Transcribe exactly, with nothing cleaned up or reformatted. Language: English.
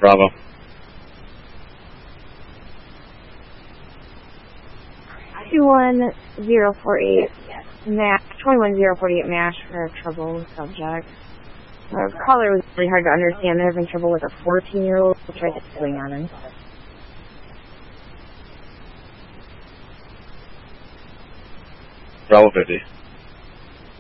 Bravo. two one zero four eight, match, twenty-one zero forty-eight match for a trouble subject. The caller was really hard to understand. They're having trouble with a fourteen-year-old who tried to swing on him. Bravo fifty.